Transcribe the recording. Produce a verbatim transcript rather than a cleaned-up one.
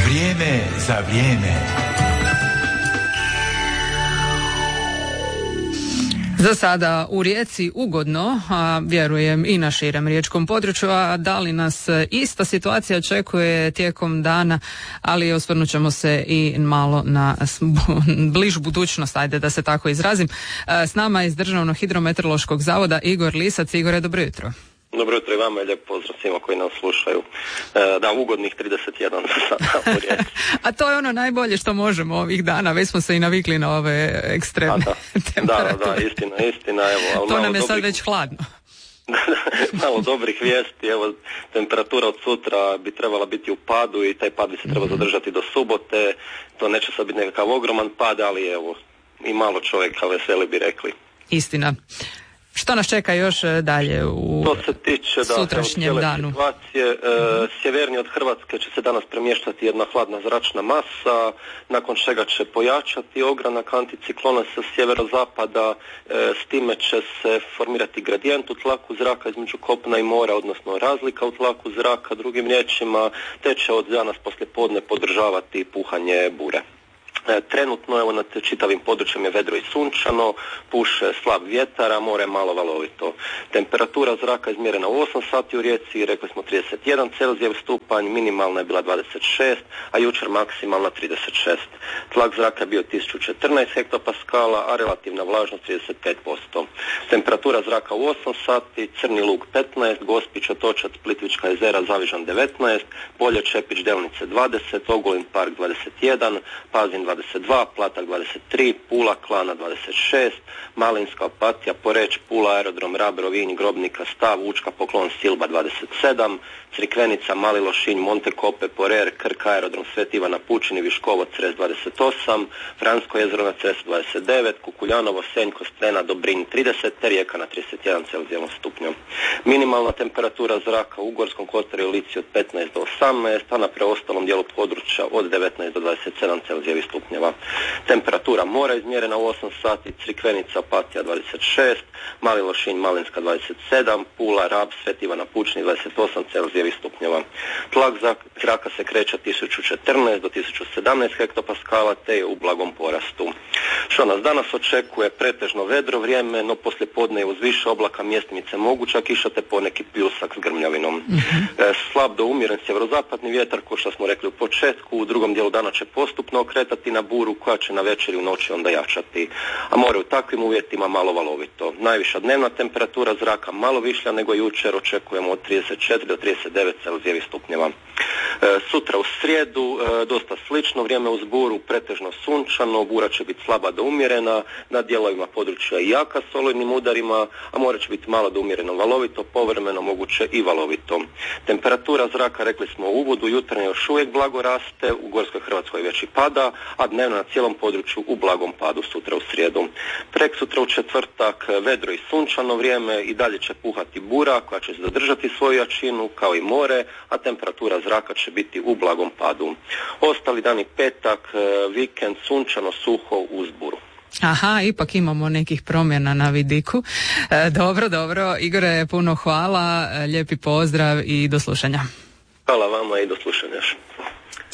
Vrijeme za vrijeme. Za sada u Rijeci ugodno, a vjerujem i na širem riječkom području, a da li nas ista situacija očekuje tijekom dana, ali osvrnut ćemo se i malo na bližu budućnost, ajde da se tako izrazim. S nama je iz Državnog hidrometeorološkog zavoda Igor Lisac. Igore, dobro jutro. Dobro jutro i vama i lijep pozdrav svima koji nas slušaju. E, da, ugodnih trideset jedan sada u Rijeci. A to je ono najbolje što možemo ovih dana, već smo se i navikli na ove ekstremne da. temperature. Da, da, istina, istina. Evo, ali to nam je dobrih... sad već hladno. Malo dobrih vijesti, evo, temperatura od sutra bi trebala biti u padu i taj pad bi se trebao zadržati do subote. To neće sad biti nekakav ogroman pad, ali evo, i malo čovjeka veseli bi rekli. Istina. Što nas čeka još dalje u to se tiče, da, sutrašnjem evo, danu? Situacije, e, sjevernije od Hrvatske će se danas premještati jedna hladna zračna masa, nakon čega će pojačati ogranak anticiklona sa sjeverozapada, e, s time će se formirati gradijent u tlaku zraka između kopna i mora, odnosno razlika u tlaku zraka, drugim riječima, te će od danas poslijepodne podržavati puhanje bure. Trenutno evo nad čitavim područjem je vedro i sunčano, puše slab vjetar, a more malo valovito. Temperatura zraka izmjerena u osam sati u Rijeci, rekli smo trideset jedan Celzijev stupanj, minimalna je bila dvadeset šest, a jučer maksimalna trideset šest. Tlak zraka je bio tisuću četrnaest hektopaskala, a relativna vlažnost trideset pet posto. Temperatura zraka u osam sati, Crni Lug petnaest, Gospić, Otočac, Plitvička jezera, Zavižan devetnaest, Polje, Čepić, Delnice dvadeset, Ogulin park dvadeset jedan, Pazin dvadeset dva, Platak dvadeset tri, Pula, Klana dvadeset šest, Malinska, Opatija, Poreč, Pula, Aerodrom Rab, Rovinj, Grobnika, Stav, Učka, Poklon, Silba dvadeset sedam, Crikvenica, Mali Lošinj, Montekope, Porer, Krk, Aerodrom Sveti Ivan na Pučini, Viškovo, Cres dvadeset osam, Fransko jezero na Cresu dvadeset devet, Kukuljanovo, Senj, Kostrena, Dobrinj trideset, te Rijeka na trideset jedan Celzijevom stupnju. Minimalna temperatura zraka u Gorskom kotaru i Lici od petnaest do osamnaest, a na preostalom dijelu područja od devetnaest do dvadeset sedam Celzijevi stupnjeva. Temperatura mora izmjerena u osam sati, Crikvenica, Opatija dvadeset šest, Mali Lošinj, Malinska dvadeset sedam, Pula, Rab, Sveti Ivan na Pučini dvadeset osam Celzijevi stupnjeva. Tlak zraka se kreće tisuću četrnaest do tisuću sedamnaest hektopaskala, te je u blagom porastu. Što nas danas očekuje? Pretežno vedro vrijeme, no poslijepodne je uz više oblaka mjestimice moguća kiša te poneki pljusak s grmljavinom. Mm-hmm. E, slab do umjeren sjeverozapadni vjetar, ko što smo rekli u početku, u drugom dijelu dana će postupno okretati na buru koja će na večer i u noći onda jačati, a more u takvim uvjetima malo valovito. Najviša dnevna temperatura zraka malo višlja nego jučer, očekujemo od trideset četiri do trideset devet Celzijevih stupnjeva. E, sutra u srijedu e, dosta slično vrijeme uz buru, pretežno sunčano, bura će biti slaba do umjerena, na dijelovima područja i jaka s olujnim udarima, a more će biti malo do umjereno valovito, povremeno moguće i valovito. Temperatura zraka, rekli smo u uvodu, jutarnje još uvijek blago raste, u Gorskoj Hrvatskoj već i pada, a dnevno na cijelom području u blagom padu sutra u srijedu. Preksutra u četvrtak vedro i sunčano vrijeme, i dalje će puhati bura koja će zadržati svoju jačinu kao i more, a temperatura zraka će biti u blagom padu. Ostali dani petak, vikend, sunčano, suho uz buru. Aha, ipak imamo nekih promjena na vidiku. E, dobro, dobro. Igore, puno hvala, lijepi pozdrav i do slušanja. Hvala vama i do slušanja.